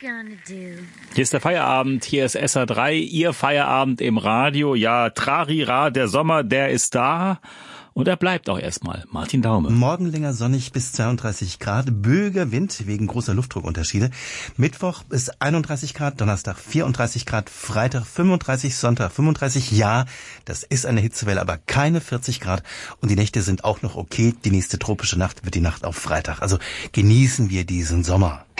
Hier ist der Feierabend, hier ist SA3, Ihr Feierabend im Radio. Ja, Trarira, der Sommer, der ist da. Und er bleibt auch erstmal. Martin Daume. Morgen länger sonnig bis 32 Grad, böiger Wind wegen großer Luftdruckunterschiede. Mittwoch bis 31 Grad, Donnerstag 34 Grad, Freitag 35, Sonntag 35. Ja, das ist eine Hitzewelle, aber keine 40 Grad. Und die Nächte sind auch noch okay. Die nächste tropische Nacht wird die Nacht auf Freitag. Also genießen wir diesen Sommer.